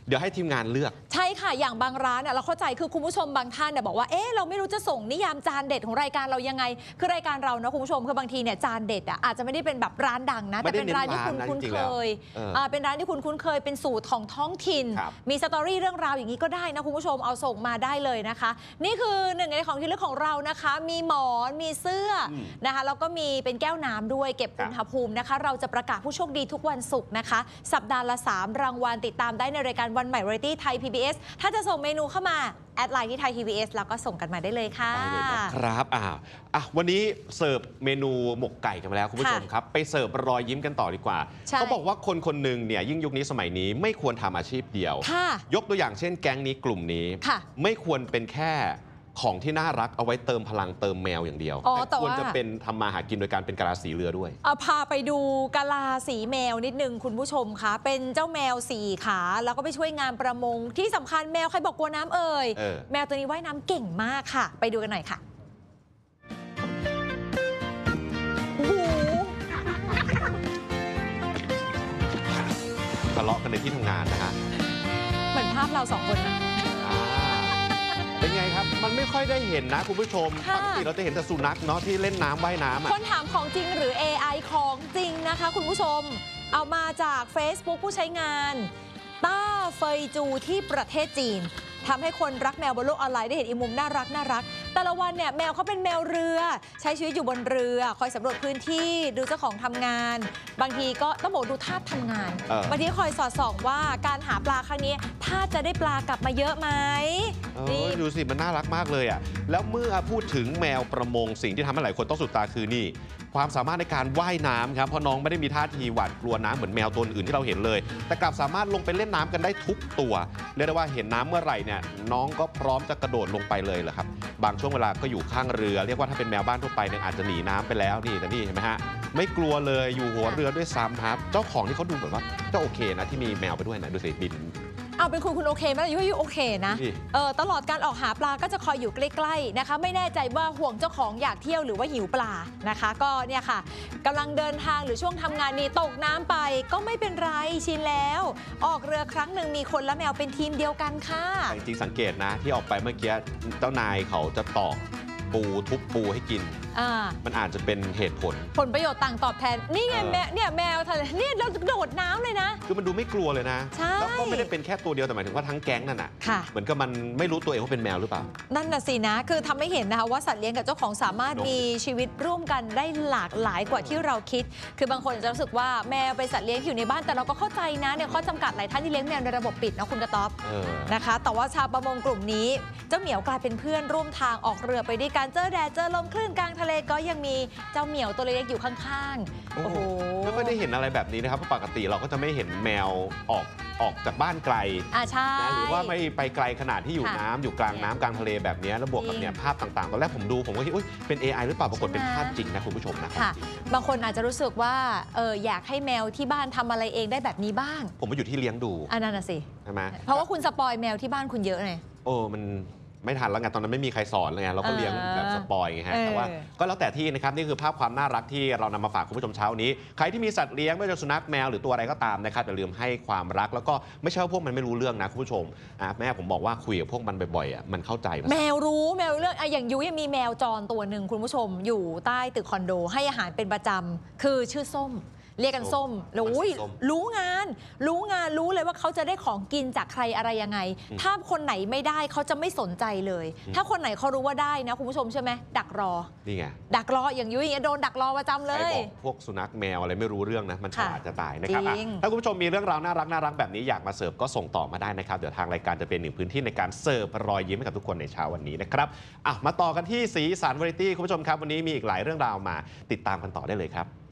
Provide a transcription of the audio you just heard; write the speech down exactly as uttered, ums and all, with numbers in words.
เดี๋ยวให้ทีมงานเลือกใช่ค่ะอย่างบางร้านเราเข้าใจคือคุณผู้ชมบางท่านเนี่ยบอกว่าเอ๊ะเราไม่รู้จะส่งนิยามจานเด็ดของรายการเรายังไงคือรายการเรานะคุณผู้ชมคือบางทีเนี่ยจานเด็ดอ่ะอาจจะไม่ได้เป็นแบบร้านดังนะแต่เป็นร้านที่คุณคุ้นเคยเป็นร้านที่คุณคุ้นเคยเป็นสูตรของท้องถิ่นมีสตอรี่เรื่องราวอย่างนี้ก็ได้นะคุณผู้ชมเอาส่งมาได้เลยนะคะนี่คือหนึ่งในของที่เลือกของเรานะคะมีหมอนมีเสื้อนะคะแล้วก็มีเป็นแก้วน้ำด้วยเก็บอุณหภูมินะคะเราจะประกาศผู้โชคดีทุกวันศุกร์นะคะสัปดาห์ละสามรางวัลติดตามได้ในรายการวันใหม่วาไรตี้ไทย พี บี เอส ถ้าจะส่งเมนูเข้ามาแอดไลน์ที่ไทย พี บี เอส แล้วก็ส่งกันมาได้เลยค่ะได้เลยนะครับอ่าอ่ะวันนี้เสิร์ฟเมนูหมกไก่กันมาแล้วคุณผู้ชมครับไปเสิร์ฟรอยยิ้มกันต่อดีกว่าเขาบอกว่าคนคนหนึ่งเนี่ยยิ่งยุคนี้สมัยนี้ไม่ควรทำอาชีพเดียวยกตัวอย่างเช่นแก๊งนี้กลุ่มนี้ไม่ควรเป็นแค่ของที่น่ารักเอาไว้เติมพลังเติมแมวอย่างเดียวแต่ควรจะเป็นทำมาหากินโดยการเป็นกะลาสีเรือด้วยเอาพาไปดูกะลาสีแมวนิดนึงคุณผู้ชมคะเป็นเจ้าแมวสี่ขาแล้วก็ไปช่วยงานประมงที่สำคัญแมวใครบอกกลัวน้ำเอ่ยแมวตัวนี้ว่ายน้ำเก่งมากค่ะไปดูกันหน่อยค่ะทะเลาะกันในที่ทำงานนะฮะเหมือนภาพเราสองคนนะเป็นไงครับมันไม่ค่อยได้เห็นนะคุณผู้ชมปกติเราจะเห็นแต่สุนัขเนาะที่เล่นน้ำว่ายน้ำคนถามของจริงหรือ เอ ไอ ของจริงนะคะคุณผู้ชมเอามาจาก Facebook ผู้ใช้งานต้าเฟยจูที่ประเทศจีนทำให้คนรักแมวบนโลกออนไลน์ได้เห็นอีกมุมน่ารักน่ารักแต่ละวันเนี่ยแมวเขาเป็นแมวเรือใช้ชีวิตอยู่บนเรือคอยสำรวจพื้นที่ดูเจ้าของทำงานบางทีก็ต้องบอกดูท่าทำงานบางทีคอยสอดส่องว่าการหาปลาครั้งนี้ท่าจะได้ปลากลับมาเยอะไหมนี่ดูสิมันน่ารักมากเลยอ่ะแล้วเมื่อพูดถึงแมวประมงสิ่งที่ทำให้หลายคนต้องสุดตาคือนี่ความสามารถในการว่ายน้ำครับเพราะน้องไม่ได้มีท่าทีหวาดกลัวน้ำเหมือนแมวตัวอื่นที่เราเห็นเลยแต่กลับสามารถลงไปเล่นน้ำกันได้ทุกตัวเรียกได้ว่าเห็นน้ำเมื่อไหร่เนี่ยน้องก็พร้อมจะกระโดดลงไปเลยเหรอครับบางช่วงเวลาก็อยู่ข้างเรือเรียกว่าถ้าเป็นแมวบ้านทั่วไปเนี่ยอาจจะหนีน้ำไปแล้วนี่แต่นี่เห็นไหมฮะไม่กลัวเลยอยู่หัวเรือด้วยซ้ำครับเจ้าของที่เขาดูเหมือนว่าก็โอเคนะที่มีแมวไปด้วยนะดูสิบินเอาเป็นคุณคุณโอเคไหมยุ้ยยุ้ยโอเคนะเออตลอดการออกหาปลาก็จะคอยอยู่ใกล้ๆนะคะไม่แน่ใจว่าห่วงเจ้าของอยากเที่ยวหรือว่าหิวปลานะคะก็เนี่ยค่ะกำลังเดินทางหรือช่วงทำงานนี่ตกน้ำไปก็ไม่เป็นไรชินแล้วออกเรือครั้งหนึ่งมีคนและแมวเป็นทีมเดียวกันค่ะจริงๆสังเกตนะที่ออกไปเมื่อกี้เจ้านายเขาจะตอกปูทุบปูให้กินมันอาจจะเป็นเหตุผลผลประโยชน์ต่างตอบแทนนี่ไงแมวเนี่ยแมวทะเลนี่เราโดดน้ำเลยนะคือมันดูไม่กลัวเลยนะแล้วก็ไม่ได้เป็นแค่ตัวเดียวแต่หมายถึงว่าทั้งแก๊งนั่นน่ะเหมือนกับมันไม่รู้ตัวเองว่าเป็นแมวหรือเปล่านั่นน่ะสินะคือทำให้เห็นนะคะว่าสัตว์เลี้ยงกับเจ้าของสามารถมีชีวิตร่วมกันได้หลากหลายกว่าที่เราคิดคือบางคนจะรู้สึกว่าแมวเป็นสัตว์เลี้ยงอยู่ในบ้านแต่เราก็เข้าใจนะเนี่ยข้อจำกัดหลายท่านที่เลี้ยงแมวในระบบปิดนะคุณกระต๊อบนะคะแต่ว่าชาวประมงกลุ่มนี้เจ้าเหมียวกลายเป็นเพื่อนร่วมทางออกเรือไปด้วยกันเจอแดดเจอลมคลื่นกลางทะเลก็ยังมีเจ้าเหมียวตัวเล็กๆอยู่ข้างๆโอ้โหไม่ค่อยได้เห็นอะไรแบบนี้นะครับเพราะปกติเราก็จะไม่เห็นแมวออกออกจากบ้านไกลอ่าใช่หรือว่าไม่ไปไกลขนาดที่อยู่น้ำอยู่กลางน้ำกลางทะเลแบบนี้แล้วบวกกับเนี่ยภาพต่างๆตอนแรกผมดูผมก็คิดว่าเป็น เอ ไอ หรือเปล่าปรากฏเป็นภาพจริงนะคุณผู้ชมนะครับบางคนอาจจะรู้สึกว่าเอออยากให้แมวที่บ้านทำอะไรเองได้แบบนี้บ้างผมมาอยู่ที่เลี้ยงดูอันนั้นน่ะสิใช่ไหมเพราะว่าคุณสปอยแมวที่บ้านคุณเยอะไงโอ้มันไม่ทันแล้วไงตอนนั้นไม่มีใครสอนเลยไงเราก็เลี้ยงแบบสปอยไงฮะแต่ว่าก็แล้วแต่ที่นะครับนี่คือภาพความน่ารักที่เรานำมาฝากคุณผู้ชมเช้านี้ใครที่มีสัตว์เลี้ยงไม่ว่าจะสุนัขแมวหรือตัวอะไรก็ตามนะครับอย่าลืมให้ความรักแล้วก็ไม่ใช่ว่าพวกมันไม่รู้เรื่องนะคุณผู้ชมแม่ผมบอกว่าคุยกับพวกมันบ่อยๆอ่ะมันเข้าใจแมวรู้แมวเรื่องอย่างยุ้ยมีแมวจรตัวหนึ่งคุณผู้ชมอยู่ใต้ตึกคอนโดให้อาหารเป็นประจำคือชื่อส้มเรียกกันส้มแล้วรู้งานรู้งานรู้เลยว่าเขาจะได้ของกินจากใครอะไรยังไงถ้าคนไหนไม่ได้เขาจะไม่สนใจเลยถ้าคนไหนเขารู้ว่าได้นะคุณผู้ชมใช่ไหมดักรอนี่ไงดักรออย่างยุ้ยอย่างเงี้ยโดนดักรอประจำเลยพวกสุนัขแมวอะไรไม่รู้เรื่องนะมันฉลาดจะตายนะครับถ้าคุณผู้ชมมีเรื่องราวน่ารักน่ารักแบบนี้อยากมาเสิร์ฟก็ส่งต่อมาได้นะครับเดี๋ยวทางรายการจะเป็นหนึ่งพื้นที่ในการเสิร์ฟรอยยิ้มให้กับทุกคนในเช้าวันนี้นะครับอ่ะมาต่อกันที่สีสันวาไรตี้คุณผู้ชมครับวันนี้มีอีกหลายเรื่องราวมาติดตามกันต่อได้เลยครับ